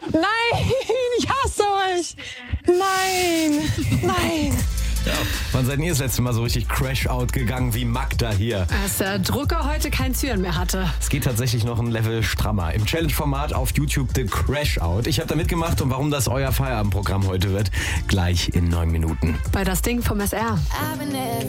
Nein, ich hasse euch. Nein. Ja, wann seid ihr das letzte Mal so richtig Crash-Out gegangen wie Magda hier? Als der Drucker heute kein Züren mehr hatte. Es geht tatsächlich noch ein Level strammer. Im Challenge-Format auf YouTube The Crash-Out. Ich habe da mitgemacht und warum das euer Feierabendprogramm heute wird, gleich in 9 Minuten. Bei das Ding vom SR.